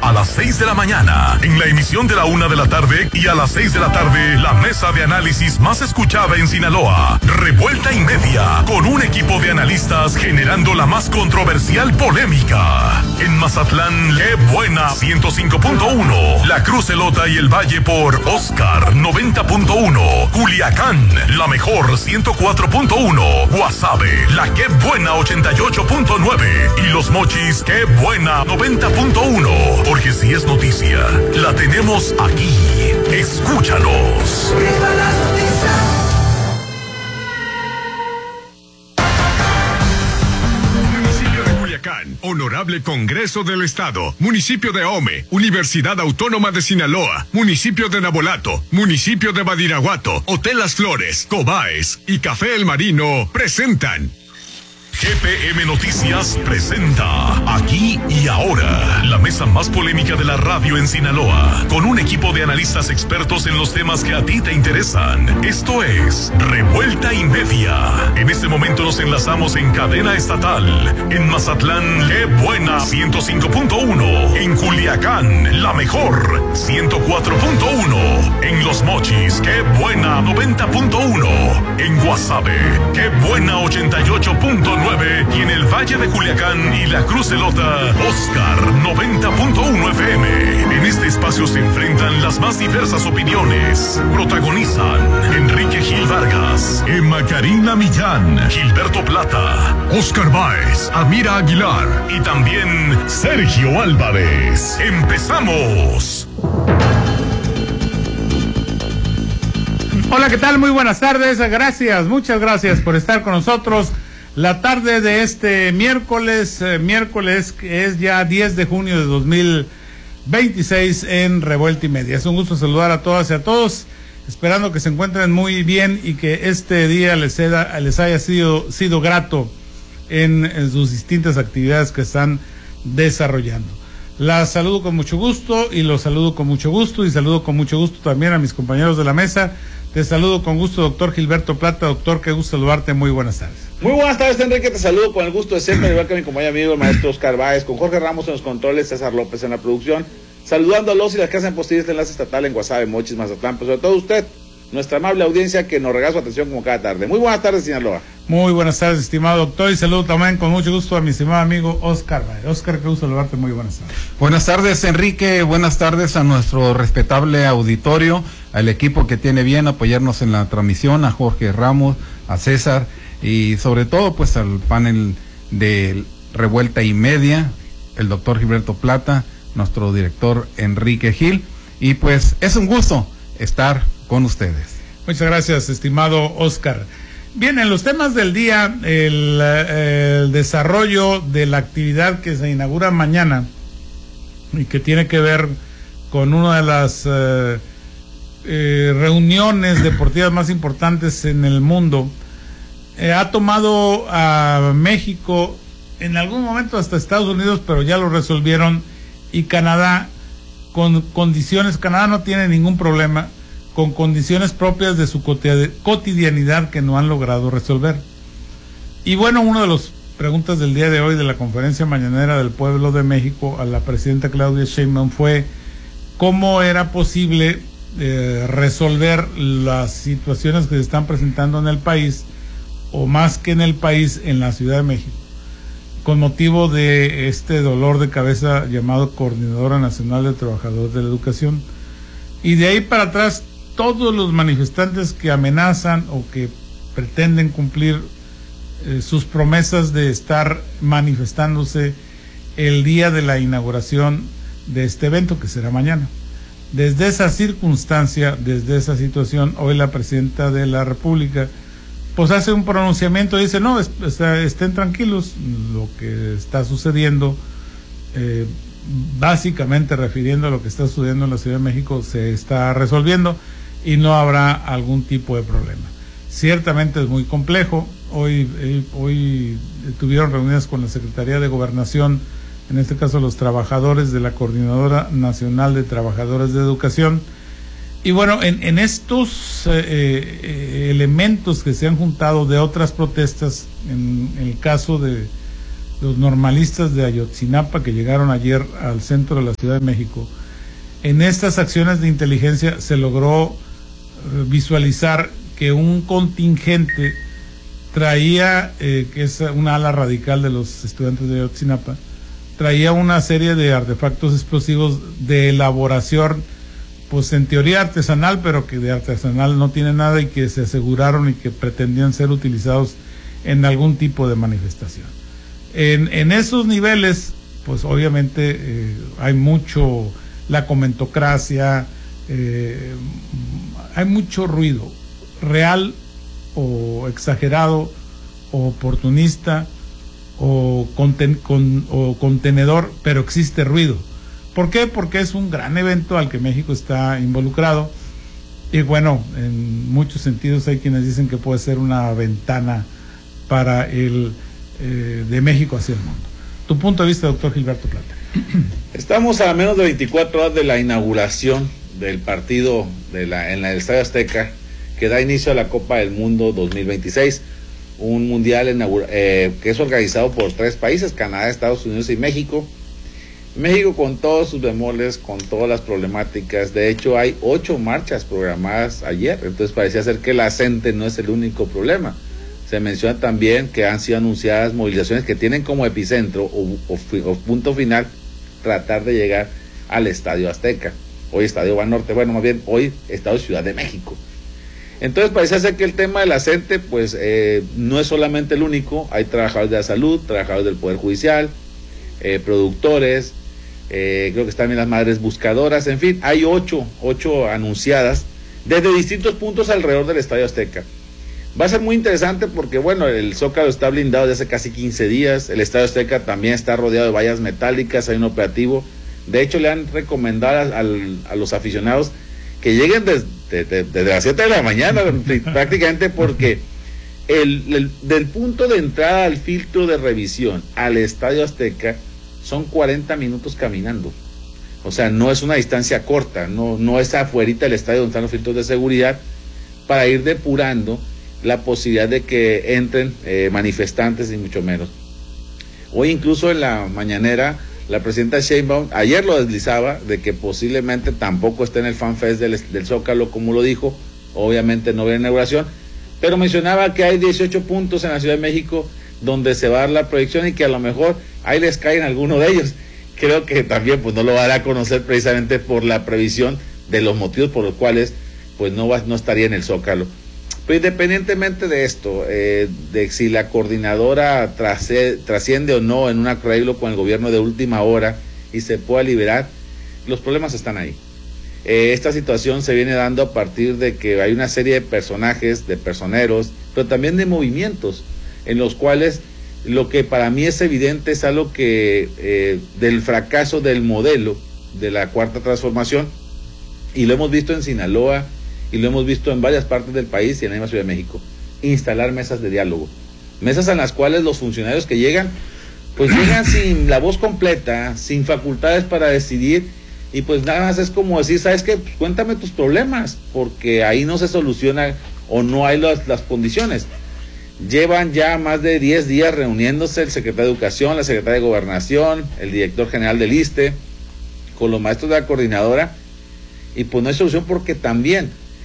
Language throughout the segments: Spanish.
a las 6 de la mañana. En la emisión de la 1 de la tarde y a las 6 de la tarde, la mesa de análisis más escuchada en Sinaloa. Revuelta y media, con un equipo de analistas generando la más controversial polémica. En Mazatlán, qué buena 105.1. La Cruz, Elota y el Valle por Oscar 90.1. Culiacán, la mejor 104.1. Guasave, la qué buena 88.9. Y Los Mochis, qué buena 90.1. Porque si es noticia, la tenemos aquí. Escúchanos. ¡Viva la noticia! Municipio de Culiacán, Honorable Congreso del Estado, Municipio de Ahome, Universidad Autónoma de Sinaloa, Municipio de Nabolato, Municipio de Badiraguato, Hotel Las Flores, Cobaes y Café El Marino presentan GPM Noticias presenta Aquí y Ahora, la mesa más polémica de la radio en Sinaloa, con un equipo de analistas expertos en los temas que a ti te interesan. Esto es Revuelta y Media. En este momento nos enlazamos en cadena estatal. En Mazatlán, qué buena 105.1. En Culiacán, la mejor 104.1. En Los Mochis, qué buena 90.1. En Guasave, qué buena 88.9. Y en el Valle de Culiacán y la Cruz Elota, Oscar 90.1 FM. En este espacio se enfrentan las más diversas opiniones. Protagonizan Enrique Gil Vargas, Emma Karina Millán, Gilberto Plata, Oscar Báez, Amira Aguilar y también Sergio Álvarez. ¡Empezamos! Hola, ¿qué tal? Muy buenas tardes. Gracias, muchas gracias por estar con nosotros. La tarde de este miércoles que es ya 10 de junio de 2026 en Revuelta y Media. Es un gusto saludar a todas y a todos, esperando que se encuentren muy bien y que este día les haya sido grato en sus distintas actividades que están desarrollando. Las saludo con mucho gusto y los saludo con mucho gusto y saludo con mucho gusto también a mis compañeros de la mesa. Te saludo con gusto, doctor Gilberto Plata. Doctor, qué gusto saludarte, muy buenas tardes. Muy buenas tardes, Enrique, te saludo con el gusto de siempre, igual que mi compañero amigo el maestro Oscar Báez, con Jorge Ramos en los controles, César López en la producción, saludando a los y las que hacen posible este enlace estatal en Guasave, Mochis, Mazatlán, pero sobre todo usted, nuestra amable audiencia que nos regala su atención como cada tarde. Muy buenas tardes, Sinaloa. Muy buenas tardes, estimado doctor, y saludo también con mucho gusto a mi estimado amigo Oscar Báez. Oscar, qué gusto saludarte, muy buenas tardes. Buenas tardes, Enrique, buenas tardes a nuestro respetable auditorio, al equipo que tiene bien apoyarnos en la transmisión, a Jorge Ramos, a César, y sobre todo pues al panel de Revuelta y Media, el doctor Gilberto Plata, nuestro director Enrique Gil, y pues es un gusto estar con ustedes. Muchas gracias, estimado Oscar. Bien, en los temas del día, el desarrollo de la actividad que se inaugura mañana y que tiene que ver con una de las reuniones deportivas más importantes en el mundo, ha tomado a México, en algún momento hasta Estados Unidos, pero ya lo resolvieron, y Canadá, con condiciones. Canadá no tiene ningún problema, con condiciones propias de su cotidianidad que no han logrado resolver. Y bueno, una de las preguntas del día de hoy de la conferencia mañanera del Pueblo de México a la presidenta Claudia Sheinbaum fue cómo era posible resolver las situaciones que se están presentando en el país, o más que en el país, en la Ciudad de México, con motivo de este dolor de cabeza llamado Coordinadora Nacional de Trabajadores de la Educación. Y de ahí para atrás, todos los manifestantes que amenazan o que pretenden cumplir sus promesas de estar manifestándose el día de la inauguración de este evento, que será mañana. Desde esa circunstancia, desde esa situación, hoy la presidenta de la República pues hace un pronunciamiento y dice, no, estén tranquilos, lo que está sucediendo, básicamente refiriendo a lo que está sucediendo en la Ciudad de México, se está resolviendo y no habrá algún tipo de problema. Ciertamente es muy complejo. Hoy tuvieron reuniones con la Secretaría de Gobernación, en este caso los trabajadores de la Coordinadora Nacional de Trabajadores de Educación. Y bueno, en estos elementos que se han juntado de otras protestas, en el caso de los normalistas de Ayotzinapa que llegaron ayer al centro de la Ciudad de México, en estas acciones de inteligencia se logró visualizar que un contingente traía, que es una ala radical de los estudiantes de Ayotzinapa, traía una serie de artefactos explosivos de elaboración, pues en teoría artesanal, pero que de artesanal no tiene nada, y que se aseguraron y que pretendían ser utilizados en algún tipo de manifestación. En esos niveles, pues obviamente hay mucho, la comentocracia, hay mucho ruido, real o exagerado, o oportunista, o contenedor, pero existe ruido. ¿Por qué? Porque es un gran evento al que México está involucrado, y bueno, en muchos sentidos hay quienes dicen que puede ser una ventana para de México hacia el mundo. Tu punto de vista, doctor Gilberto Plata. Estamos a menos de 24 horas de la inauguración del partido en el Estadio Azteca, que da inicio a la Copa del Mundo 2026, un mundial que es organizado por 3 países, Canadá, Estados Unidos y México. México con todos sus bemoles, con todas las problemáticas. De hecho, hay 8 marchas programadas ayer, entonces parecía ser que la CENTE no es el único problema. Se menciona también que han sido anunciadas movilizaciones que tienen como epicentro o punto final tratar de llegar al Estadio Azteca, hoy Estadio Banorte, bueno, más bien hoy Estadio Ciudad de México. Entonces parece ser que el tema de la CENTE pues no es solamente el único. Hay trabajadores de la salud, trabajadores del Poder Judicial, productores, creo que están también las madres buscadoras, en fin, hay 8 anunciadas desde distintos puntos alrededor del Estadio Azteca. Va a ser muy interesante porque, bueno, el Zócalo está blindado desde hace casi 15 días, el Estadio Azteca también está rodeado de vallas metálicas, hay un operativo. De hecho, le han recomendado a los aficionados que lleguen desde las 7 de la mañana, prácticamente, porque del punto de entrada al filtro de revisión al Estadio Azteca son 40 minutos caminando. O sea, no es una distancia corta, no es afuerita del estadio donde están los filtros de seguridad, para ir depurando la posibilidad de que entren manifestantes, y mucho menos. Hoy incluso en la mañanera, la presidenta Sheinbaum ayer lo deslizaba de que posiblemente tampoco esté en el FanFest del Zócalo, como lo dijo. Obviamente no ve inauguración, pero mencionaba que hay 18 puntos en la Ciudad de México donde se va a dar la proyección y que a lo mejor ahí les cae en alguno de ellos. Creo que también pues no lo va a dar a conocer precisamente por la previsión de los motivos por los cuales pues no estaría en el Zócalo. Pero independientemente de esto, de si la coordinadora trasciende o no en un arreglo con el gobierno de última hora y se pueda liberar, los problemas están ahí. Esta situación se viene dando a partir de que hay una serie de personajes, de personeros, pero también de movimientos, en los cuales lo que para mí es evidente es algo que del fracaso del modelo de la Cuarta Transformación, y lo hemos visto en Sinaloa, y lo hemos visto en varias partes del país y en la misma Ciudad de México: instalar mesas de diálogo, mesas en las cuales los funcionarios que llegan, pues llegan sin la voz completa, sin facultades para decidir, y pues nada más es como decir, ¿sabes qué? Pues cuéntame tus problemas, porque ahí no se soluciona o no hay las condiciones. Llevan ya más de 10 días reuniéndose el secretario de Educación, la secretaria de Gobernación, el director general del ISSSTE, con los maestros de la coordinadora, y pues no hay solución, porque también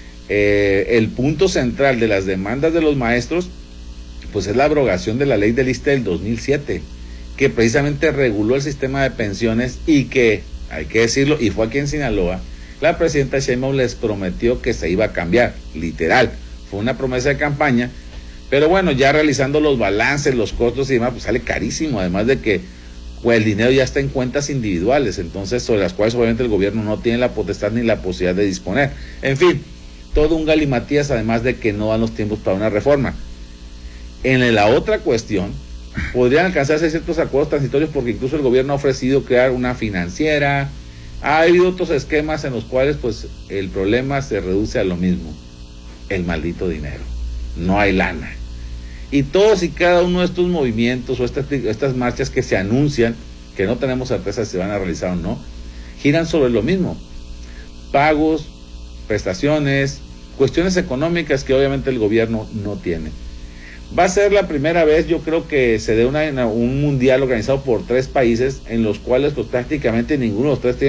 el punto central de las demandas de los maestros pues es la abrogación de la ley del ISSSTE del 2007, que precisamente reguló el sistema de pensiones, y que, hay que decirlo, y fue aquí en Sinaloa, la presidenta Sheinbaum les prometió que se iba a cambiar, literal, fue una promesa de campaña. Pero bueno, ya realizando los balances, los costos y demás, pues sale carísimo, además de que pues el dinero ya está en cuentas individuales, entonces sobre las cuales obviamente el gobierno no tiene la potestad ni la posibilidad de disponer. En fin, todo un galimatías, además de que no dan los tiempos para una reforma. En la otra cuestión, podrían alcanzarse ciertos acuerdos transitorios, porque incluso el gobierno ha ofrecido crear una financiera. Ha habido otros esquemas en los cuales pues el problema se reduce a lo mismo: el maldito dinero. No hay lana. Y todos y cada uno de estos movimientos o estas marchas que se anuncian, que no tenemos certeza si se van a realizar o no, giran sobre lo mismo: pagos, prestaciones, cuestiones económicas que obviamente el gobierno no tiene. Va a ser la primera vez, yo creo, que se dé un mundial organizado por 3 países, en los cuales pues prácticamente ninguno de los 3 tiene